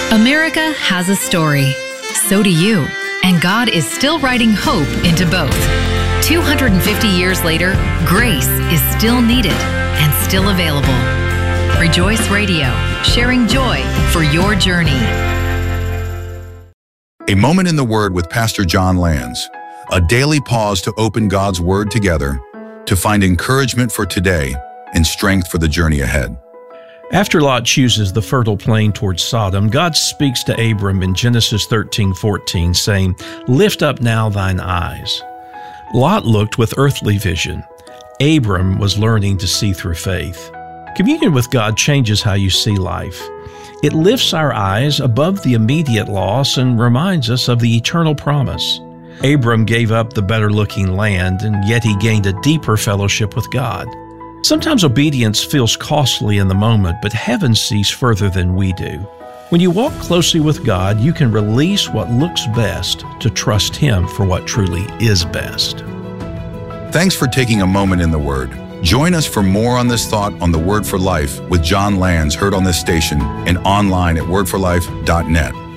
America has a story. So do you. And God is still writing hope into both. 250 years later, grace is still needed and still available. Rejoice Radio, sharing joy for your journey. A Moment in the Word with Pastor John Lands. A daily pause to open God's Word together to find encouragement for today and strength for the journey ahead. After Lot chooses the fertile plain towards Sodom, God speaks to Abram in Genesis 13:14, saying, "Lift up now thine eyes." Lot looked with earthly vision. Abram was learning to see through faith. Communion with God changes how you see life. It lifts our eyes above the immediate loss and reminds us of the eternal promise. Abram gave up the better-looking land, and yet he gained a deeper fellowship with God. Sometimes obedience feels costly in the moment, but heaven sees further than we do. When you walk closely with God, you can release what looks best to trust Him for what truly is best. Thanks for taking a moment in the Word. Join us for more on this thought on the Word for Life with John Lands, heard on this station and online at wordforlife.net.